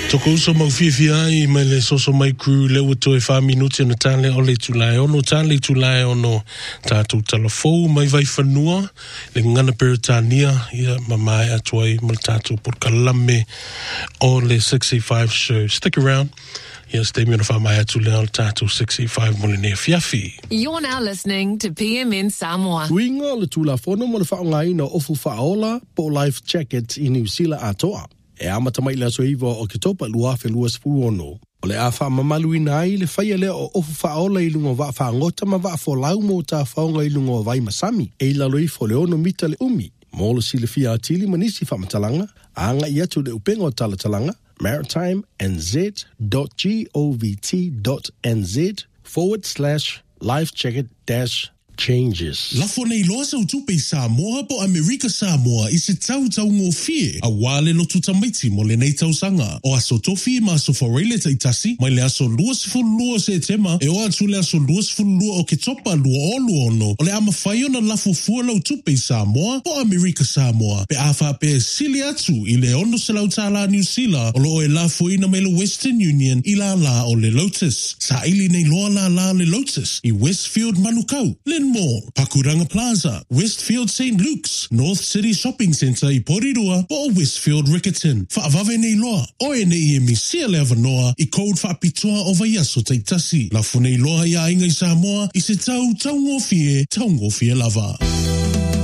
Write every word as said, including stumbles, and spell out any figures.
Toko so mau fia I mai le soso mai crew le wato e wha minuti na tale o le tulai ono tale tulai ono tātou talafou mai vai whanua le ngana peritania ia mamai atuai mal tātou por kalame o le sixty-five show. Stick around. Yes, stay me on the farm. I had to learn tattoo sixty-five Moline Fiafi. You're now listening to P M N Samoa. Winga le tula fono mo le whaongai na ofu whaola po life jackets I New Zealand atoa. E amata mai la soiva o ke topa lua fe lua sifuru ono. O le a wha mamalu I nai le whaia lea o ofu whaola I lunga wa whaangota ma wa wholau mo ta whaonga I lunga vai masami. E lalo I fo le ono mita le umi. Mo le sile fia atili manisi whamatalanga. Anga I atu le upengo talatalanga. maritimeandz.govt.nz forward slash life jacket dash changes. Lafo nei loa sa utupe Samoa po Amerika Samoa I se tau tau ngō fie a wale lo tutamaiti mo le nei tau sanga. O aso tofi ma aso foreile ta itasi mai le aso lua sifuru lua se tema e o atu le aso lua sifuru lua o ke topa lua o lua ono o le ama whaio na lafo fua la utupe Samoa po Amerika Samoa pe awha pe sili atu I le ono se lau tala New Zealand o lo e lafo ina me le Western Union I la la o le Lotus. Sa ili nei loa la la le Lotus I Westfield Manukau. Le Mall, Pakuranga Plaza, Westfield Saint Luke's, North City Shopping Centre I Porirua, po Westfield Rickerton. Whaavave nei loa, oe nei e misia le avanoa I code whaapitoa o vai aso teitasi. Lafu nei loa I a inga I Samoa I se tau tau ngofie, tau ngofie lava.